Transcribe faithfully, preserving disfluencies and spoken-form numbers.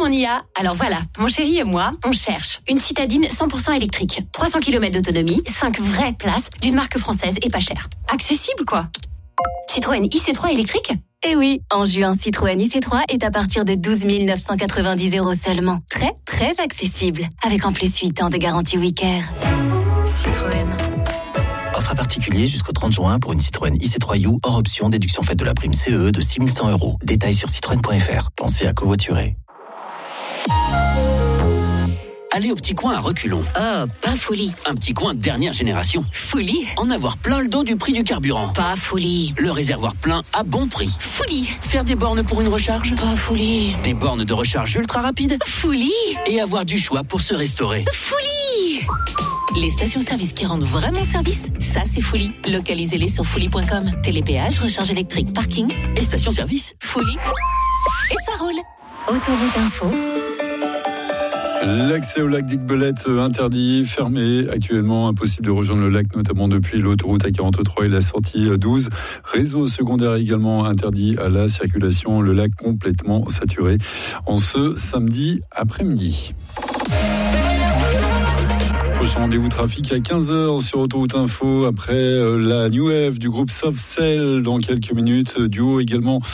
on y a. Alors voilà, mon chéri et moi, on cherche une citadine cent pour cent électrique. trois cents kilomètres d'autonomie, cinq vraies places, d'une marque française et pas chère. Accessible, quoi. Citroën I C trois électrique ? Eh oui, en juin, Citroën I C trois est à partir de douze mille neuf cent quatre-vingt-dix euros seulement. Très, très accessible. Avec en plus huit ans de garantie Wicker. Citroën. Offre à particulier jusqu'au trente juin pour une Citroën I C trois U hors option déduction faite de la prime C E de six mille cent euros. Détails sur citroën point f r. Pensez à covoiturer. Aller au petit coin à reculons. Oh, pas folie. Un petit coin dernière génération. Folie. En avoir plein le dos du prix du carburant. Pas folie. Le réservoir plein à bon prix. Folie. Faire des bornes pour une recharge. Pas folie. Des bornes de recharge ultra rapide. Folie. Et avoir du choix pour se restaurer. Folie. Les stations-service qui rendent vraiment service, ça c'est folie. Localisez-les sur folie point com. Télépéage, recharge électrique, parking et station-service. Folie. Et ça roule. Autoroute Info. L'accès au lac d'Aiguebelette interdit, fermé actuellement, impossible de rejoindre le lac, notamment depuis l'autoroute A quarante-trois et la sortie douze. Réseau secondaire également interdit à la circulation, le lac complètement saturé en ce samedi après-midi. Prochain rendez-vous trafic à quinze heures sur Autoroute Info, après la New Wave du groupe Soft Cell dans quelques minutes, duo également